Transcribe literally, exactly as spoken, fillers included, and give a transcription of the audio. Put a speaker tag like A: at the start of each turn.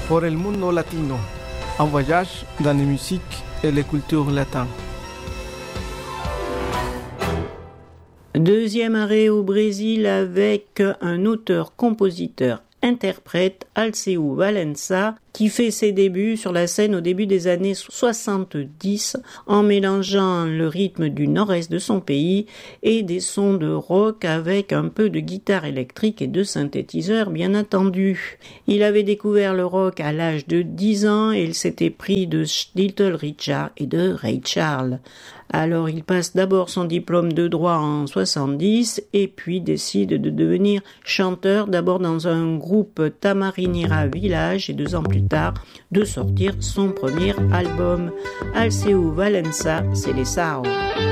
A: Por el mundo latino, un voyage dans les musiques et les cultures latines.
B: Deuxième arrêt au Brésil avec un auteur-compositeur interprète, Alceu Valença, qui fait ses débuts sur la scène au début des années soixante-dix en mélangeant le rythme du nord-est de son pays et des sons de rock avec un peu de guitare électrique et de synthétiseurs bien entendu. Il avait découvert le rock à l'âge de dix ans et il s'était pris de Little Richard et de Ray Charles. Alors il passe d'abord son diplôme de droit en soixante-dix et puis décide de devenir chanteur d'abord dans un groupe Tamarinera Village et deux ans plus tard de sortir son premier album. Alceu Valença, c'est les Sao.